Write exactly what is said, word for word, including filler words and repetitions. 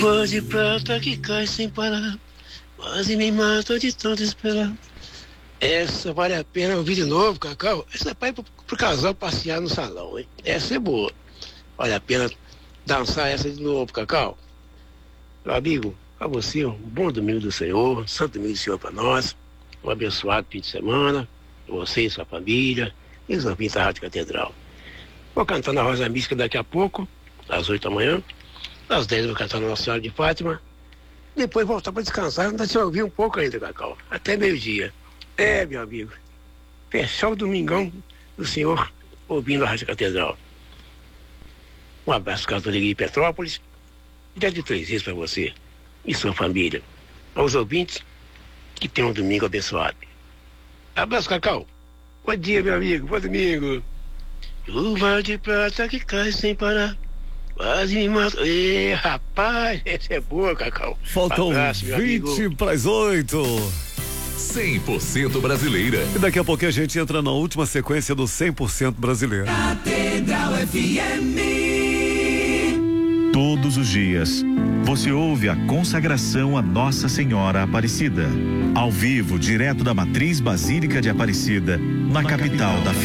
Chuva de prata que cai sem parar, quase me mata de tanto esperar. Essa vale a pena ouvir de novo, Cacau. Essa é para ir pro, pro casal passear no salão, hein? Essa é boa. Vale a pena dançar essa de novo, Cacau. Meu amigo, a você, um bom domingo do Senhor, santo domingo do Senhor para nós, um abençoado fim de semana, você e sua família, e os ouvintes da Rádio Catedral. Vou cantar na Rosa Mística daqui a pouco, às oito da manhã, às dez vou cantar na Nossa Senhora de Fátima, depois voltar para descansar, ainda se ouvir um pouco ainda, Cacau, até meio-dia. É, meu amigo, fechar o domingão do Senhor ouvindo a Rádio Catedral. Um abraço, Cantor de Petrópolis, dia de três dias para você e sua família. Aos ouvintes, que tenham um domingo abençoado. Abraço, Cacau. Bom dia, meu amigo, bom domingo. Chuva de prata que cai sem parar, quase me mata. Ê, rapaz, essa é boa, Cacau. Faltam Abraço, vinte para as oito. cem por cento brasileira. E daqui a pouco a gente entra na última sequência do cem por cento brasileiro. Catedral F M. Todos os dias, você ouve a consagração a Nossa Senhora Aparecida. Ao vivo, direto da Matriz Basílica de Aparecida, na capital da